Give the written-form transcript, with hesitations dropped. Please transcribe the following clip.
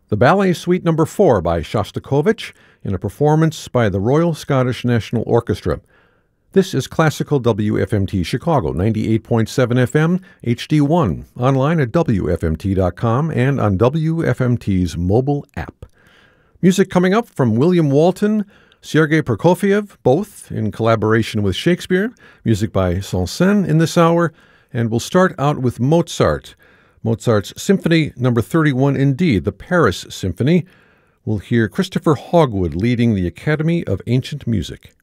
The Ballet Suite No. 4 by Shostakovich in a performance by the Royal Scottish National Orchestra. This is Classical WFMT Chicago, 98.7 FM, HD1, online at WFMT.com and on WFMT's mobile app. Music coming up from William Walton, Sergei Prokofiev, both in collaboration with Shakespeare, music by Saint-Saëns in this hour, and we'll start out with Mozart's Symphony No. 31, indeed, the Paris Symphony. We'll hear Christopher Hogwood leading the Academy of Ancient Music.